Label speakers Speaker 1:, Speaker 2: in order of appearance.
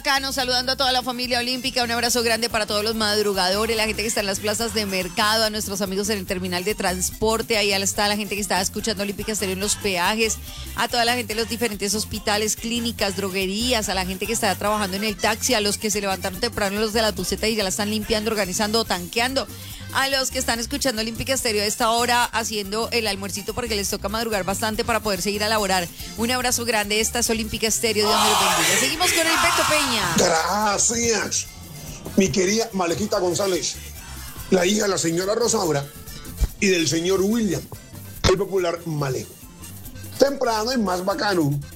Speaker 1: Cano, saludando a toda la familia olímpica, un abrazo grande para todos los madrugadores, la gente que está en las plazas de mercado, a nuestros amigos en el terminal de transporte, ahí está la gente que está escuchando Olímpica Estéreo en los peajes, a toda la gente en los diferentes hospitales, clínicas, droguerías, a la gente que está trabajando en el taxi, a los que se levantaron temprano los de la buceta y ya la están limpiando, organizando o tanqueando, a los que están escuchando Olímpica Estéreo a esta hora haciendo el almuercito porque les toca madrugar bastante para poder seguir a laborar. Un abrazo grande, esta es Olímpica Estéreo, Dios me lo bendiga. Seguimos con el Beto Peña.
Speaker 2: Gracias, mi querida Malequita González, la hija de la señora Rosaura y del señor William, el popular Maleco. Temprano y más bacano,